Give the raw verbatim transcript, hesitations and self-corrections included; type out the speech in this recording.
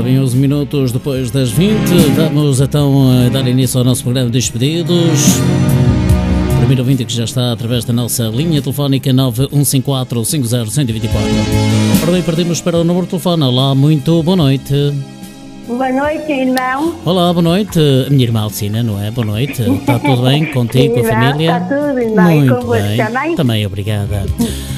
bem, onze minutos depois das vinte, vamos então a dar início ao nosso programa de Despedidos. Primeiro ouvinte que já está através da nossa linha telefónica nove um cinco quatro, cinco zero um zero dois quatro. Ora bem, partimos para o número de telefone. Olá, muito boa noite. Boa noite, irmão. Olá, boa noite. A minha irmã Alcina, não é? Boa noite. Está tudo bem contigo, com a família? Está tudo, irmão. Muito e com você bem. também? Também, obrigada.